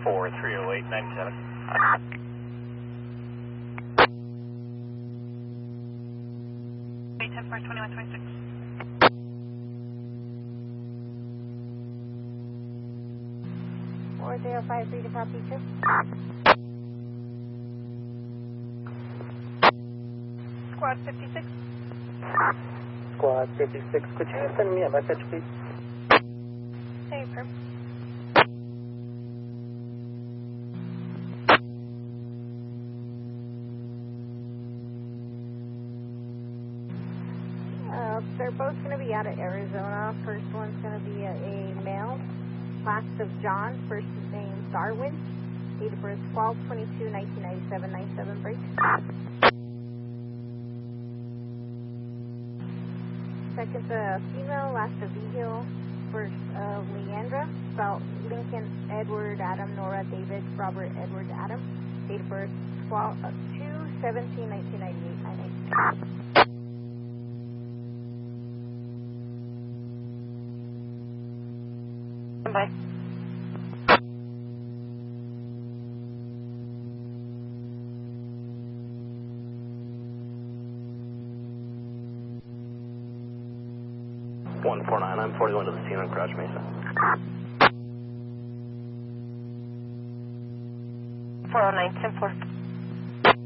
430-897. 810-2126. Or 053 to copy 2. Squad 56. Squad 56, could you send me a message, please? Hey, Perp. They're both going to be out of Arizona. First one's going to be a male, last of John, first name Darwin, date of birth 12/22/1997, 97 break. Second's a female, last of Vigil, first of Leandra, spelled Lincoln Edward Adam Nora David Robert Edward Adam, date of birth 2/17/1998, 98. Bye. One 49, I'm 41 to the scene on Crouch Mesa. 409, 10-4.